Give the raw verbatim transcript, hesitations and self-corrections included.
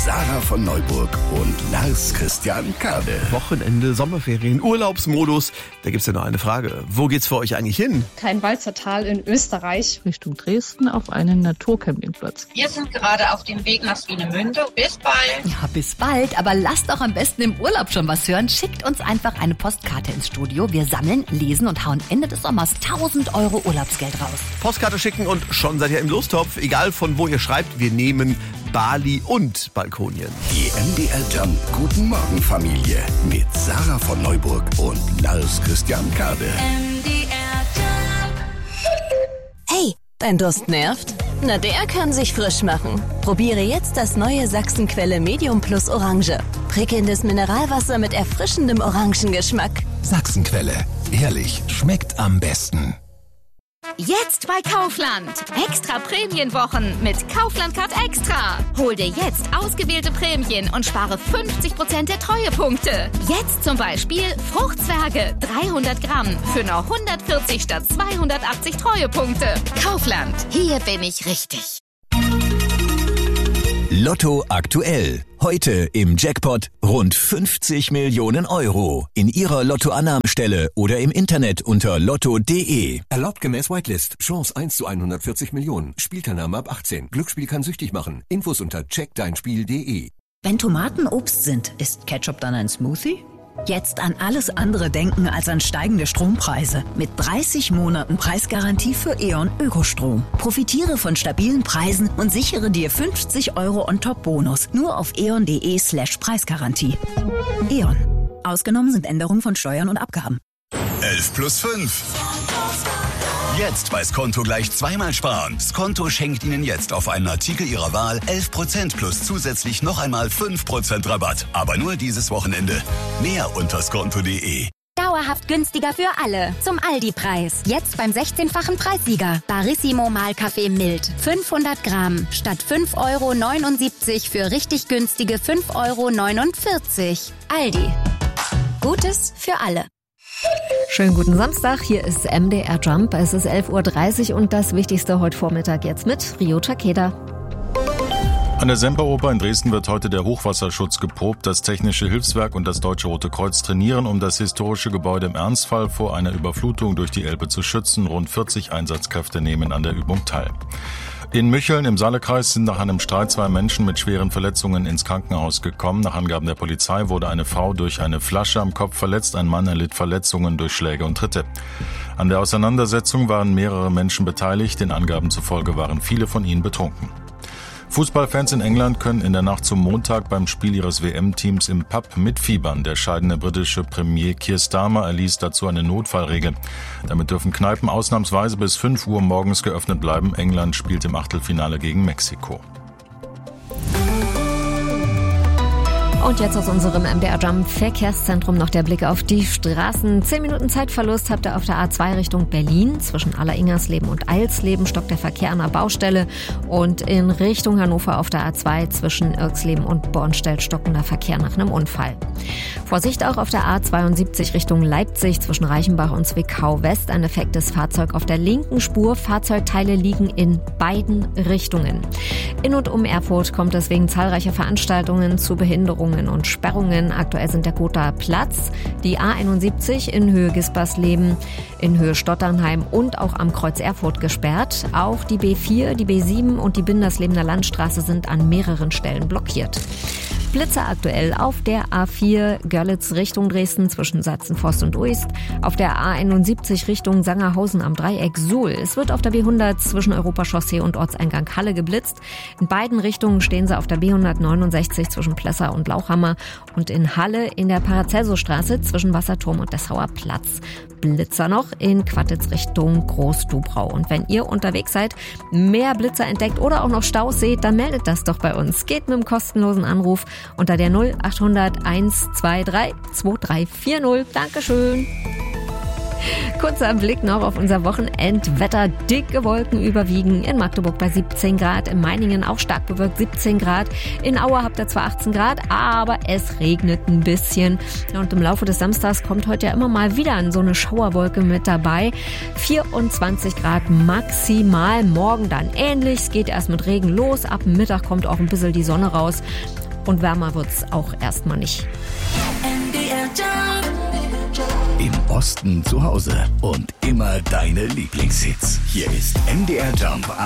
Sarah von Neuburg und Lars Christian Kade. Wochenende, Sommerferien, Urlaubsmodus. Da gibt's ja nur eine Frage. Wo geht's für euch eigentlich hin? Kleinwalzer Tal in Österreich. Richtung Dresden auf einen Naturcampingplatz. Wir sind gerade auf dem Weg nach Swinemünde. Bis bald. Ja, bis bald. Aber lasst doch am besten im Urlaub schon was hören. Schickt uns einfach eine Postkarte ins Studio. Wir sammeln, lesen und hauen Ende des Sommers tausend Euro Urlaubsgeld raus. Postkarte schicken und schon seid ihr im Lostopf. Egal von wo ihr schreibt, wir nehmen Bali und Balkonien. Die M D R Jump Guten Morgen Familie mit Sarah von Neuburg und Lars Christian Kade. M D R Jump. Hey, dein Durst nervt? Na, der kann sich frisch machen. Probiere jetzt das neue Sachsenquelle Medium Plus Orange. Prickelndes Mineralwasser mit erfrischendem Orangengeschmack. Sachsenquelle. Ehrlich, schmeckt am besten. Jetzt bei Kaufland. Extra Prämienwochen mit Kaufland Card Extra. Hol dir jetzt ausgewählte Prämien und spare fünfzig Prozent der Treuepunkte. Jetzt zum Beispiel Fruchtzwerge dreihundert Gramm für nur hundertvierzig statt zweihundertachtzig Treuepunkte. Kaufland. Hier bin ich richtig. Lotto aktuell. Heute im Jackpot rund fünfzig Millionen Euro. In Ihrer Lottoannahmestelle oder im Internet unter lotto punkt de. Erlaubt gemäß Whitelist. Chance eins zu hundertvierzig Millionen. Spielteilnahme ab achtzehn. Glücksspiel kann süchtig machen. Infos unter check dein spiel punkt de. Wenn Tomaten Obst sind, ist Ketchup dann ein Smoothie? Jetzt an alles andere denken als an steigende Strompreise. Mit dreißig Monaten Preisgarantie für E.ON Ökostrom. Profitiere von stabilen Preisen und sichere dir fünfzig Euro on top Bonus. Nur auf eon punkt de slash Preisgarantie. E.ON. Ausgenommen sind Änderungen von Steuern und Abgaben. elf plus fünf. Jetzt bei Skonto gleich zweimal sparen. Skonto schenkt Ihnen jetzt auf einen Artikel Ihrer Wahl elf Prozent plus zusätzlich noch einmal fünf Prozent Rabatt. Aber nur dieses Wochenende. Mehr unter skonto punkt de. Dauerhaft günstiger für alle. Zum Aldi-Preis. Jetzt beim sechzehnfachen Preissieger. Barissimo Mahlkaffee Mild. fünfhundert Gramm. Statt fünf Euro neunundsiebzig für richtig günstige fünf Euro neunundvierzig. Aldi. Gutes für alle. Schönen guten Samstag, hier ist M D R Jump. Es ist elf Uhr dreißig und das Wichtigste heute Vormittag jetzt mit Rio Takeda. An der Semperoper in Dresden wird heute der Hochwasserschutz geprobt. Das Technische Hilfswerk und das Deutsche Rote Kreuz trainieren, um das historische Gebäude im Ernstfall vor einer Überflutung durch die Elbe zu schützen. Rund vierzig Einsatzkräfte nehmen an der Übung teil. In Mücheln im Saalekreis sind nach einem Streit zwei Menschen mit schweren Verletzungen ins Krankenhaus gekommen. Nach Angaben der Polizei wurde eine Frau durch eine Flasche am Kopf verletzt, ein Mann erlitt Verletzungen durch Schläge und Tritte. An der Auseinandersetzung waren mehrere Menschen beteiligt, den Angaben zufolge waren viele von ihnen betrunken. Fußballfans in England können in der Nacht zum Montag beim Spiel ihres W M-Teams im Pub mitfiebern. Der scheidende britische Premier Keir Starmer erließ dazu eine Notfallregel. Damit dürfen Kneipen ausnahmsweise bis fünf Uhr morgens geöffnet bleiben. England spielt im Achtelfinale gegen Mexiko. Und jetzt aus unserem M D R Jump Verkehrszentrum noch der Blick auf die Straßen. Zehn Minuten Zeitverlust habt ihr auf der A zwei Richtung Berlin. Zwischen Alleringersleben und Eilsleben stockt der Verkehr an der Baustelle. Und in Richtung Hannover auf der A zwei zwischen Irksleben und Bornstedt stockender Verkehr nach einem Unfall. Vorsicht auch auf der A zweiundsiebzig Richtung Leipzig zwischen Reichenbach und Zwickau West. Ein defektes Fahrzeug auf der linken Spur. Fahrzeugteile liegen in beiden Richtungen. In und um Erfurt kommt es wegen zahlreicher Veranstaltungen zu Behinderungen und Sperrungen. Aktuell sind der Gothaer Platz, die A einundsiebzig in Höhe Gispersleben, in Höhe Stotternheim und auch am Kreuz Erfurt gesperrt. Auch die B vier, die B sieben und die Binderslebener Landstraße sind an mehreren Stellen blockiert. Blitze aktuell auf der A vier Görlitz Richtung Dresden zwischen Sachsenforst und Uist, auf der A einundsiebzig Richtung Sangerhausen am Dreieck Suhl. Es wird auf der B hundert zwischen Europachaussee und Ortseingang Halle geblitzt. In beiden Richtungen stehen sie auf der B hundertneunundsechzig zwischen Plessa und Lauchhammer und in Halle in der Paracelsusstraße zwischen Wasserturm und Dessauer Platz. Blitzer noch in Quattitz Richtung Großdubrau. Und wenn ihr unterwegs seid, mehr Blitzer entdeckt oder auch noch Staus seht, dann meldet das doch bei uns. Geht mit dem kostenlosen Anruf unter der null achthundert eins zwei drei zwei drei vier null. Dankeschön. Kurzer Blick noch auf unser Wochenendwetter. Dicke Wolken überwiegen. In Magdeburg bei siebzehn Grad, in Meiningen auch stark bewölkt siebzehn Grad. In Aue habt ihr zwar achtzehn Grad, aber es regnet ein bisschen. Und im Laufe des Samstags kommt heute ja immer mal wieder so eine Schauerwolke mit dabei. vierundzwanzig Grad maximal. Morgen dann ähnlich. Es geht erst mit Regen los. Ab Mittag kommt auch ein bisschen die Sonne raus. Und wärmer wird's auch erstmal nicht. Im Osten zu Hause und immer deine Lieblingshits. Hier ist M D R Jump